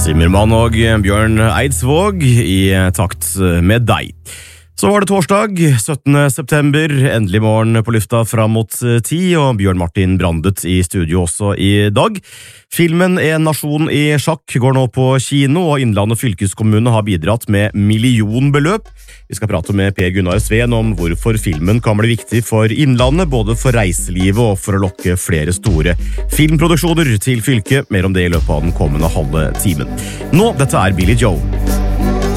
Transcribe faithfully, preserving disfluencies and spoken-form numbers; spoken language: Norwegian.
Zimmermann og Bjørn Eidsvåg i takt med deg. Så var det torsdag, syttende september, endelig morgen på lufta fram mot ti, og Bjørn Martin Brandet i studio også i dag. Filmen En nasjon i sjakk går nå på kino, og Innlandet fylkeskommune har bidratt med millionbeløp. Vi skal prate med Per Gunnar Sveen om hvorfor filmen kan bli viktig for Innlandet, både for reiselivet og for å lokke flere store filmproduksjoner til fylket. Mer om det i løpet av den kommende halve timen. Nå, dette er Billy Joe.